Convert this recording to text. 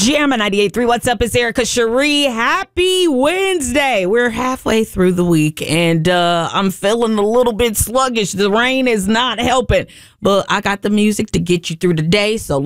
Jammin' 98.3. What's up? It's Erica Cherie. Happy Wednesday. We're halfway through the week, and I'm feeling a little bit sluggish. The rain is not helping, but I got the music to get you through the day, so